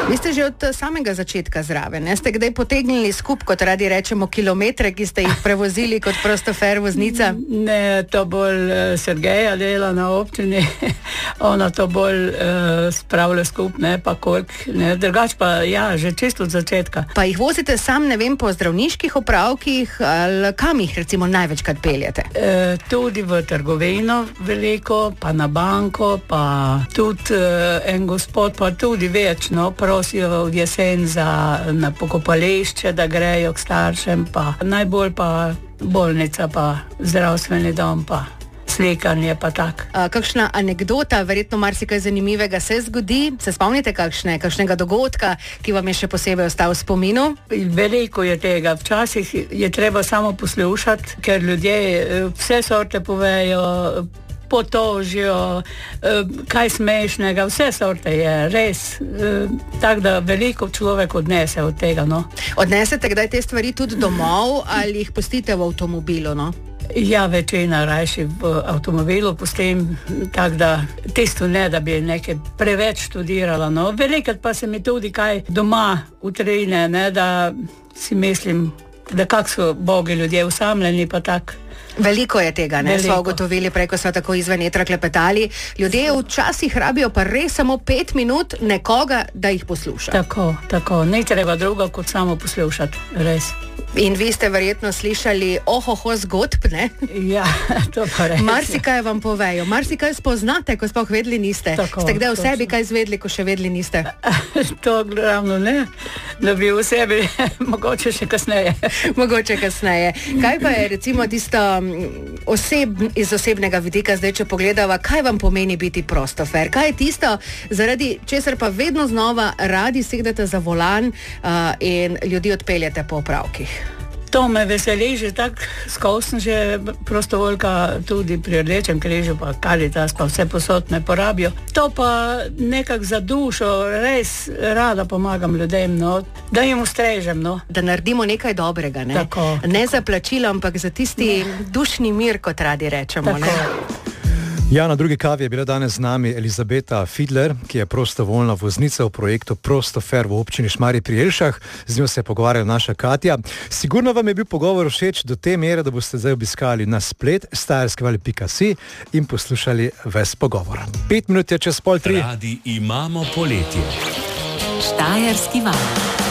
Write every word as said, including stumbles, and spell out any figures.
Vi ste že od samega začetka zraven, ne? Ste kdaj potegnili skup, kot radi rečemo, kilometre, ki ste jih prevozili kot prostofer voznica? Ne, to bolj uh, Sergeja dela na občini, ona to bolj uh, spravlja skup, ne, pa kolik, ne, drugač pa, ja, že čisto od začetka. Pa jih vozite sam, ne vem, po zdravniških opravkih, ali kam jih recimo največkrat peljete? Uh, tudi v trgovino veliko, pa na banko, pa tudi uh, en gospod, pa tudi več, no, prosijo v jesen za na pokopališče, da grejo k staršem, pa najbolj pa bolnica, pa zdravstveni dom, pa slikanje, pa tak. A, kakšna anekdota, verjetno marsikaj zanimivega se zgodi? Se spomnite kakšne, kakšnega dogodka, ki vam je še posebej ostal v spominu? Veliko je tega. Včasih je treba samo poslušati, ker ljudje vse sorte povejo, potožijo, kaj smešnega, vse sorte je, res. Tako da veliko človek odnese od tega, no. Odnesete kdaj te stvari tudi domov ali jih pustite v avtomobilu, no? Ja, večina rajši v avtomobilu pustim, tako da tisto ne, da bi nekaj preveč študirala, no. Velikrat pa se mi tudi kaj doma utrine, ne, da si mislim, da kak so bogi ljudje usamljeni, pa tak. Veliko je tega, ne, smo ugotovili, preko sva tako izven etra klepetali. Ljudje včasih rabijo pa res samo pet minut nekoga, da jih posluša. Tako, tako, ne treba drugo kot samo poslušati, res. In vi ste verjetno slišali ohoho zgodb, ne? Ja, to pa res. Marsikaj vam povejo, marsikaj spoznate, ko sploh vedeli niste. Tako, ste kdaj v točno. sebi kaj zvedli, ko še vedeli niste? To ravno ne, da bi v sebi, mogoče še kasneje. Mogoče kasneje. Kaj pa je recimo tisto oseb, iz osebnega vidika, zdaj če pogledava, kaj vam pomeni biti prostofer? Kaj je tisto, zaradi česar pa vedno znova radi sedete za volan uh, in ljudi odpeljete po opravkih? To me veseli, že tako skosem že prostovoljka tudi pri Rdečem križu, pa Karitas, pa vse posod me porabijo. To pa nekako za dušo res rada pomagam ljudem, no, da jim ustrežem, no. Da naredimo nekaj dobrega, ne? Tako, ne tako. za plačilo, ampak za tisti ne. dušni mir, kot radi rečemo, tako. Ne? Ja, na drugi kavi je bila danes z nami Elizabeta Fidler, ki je prostovoljna voznica v projektu Prostofer v občini Šmarje pri Jelšah. Z njo se je pogovarjala naša Katja. Sigurno vam je bil pogovor všeč do te mere, da boste zdaj obiskali na splet štajerskival pika si in poslušali ves pogovor. Pet minut je čez pol tri. Radi imamo poletje. Štajerski val.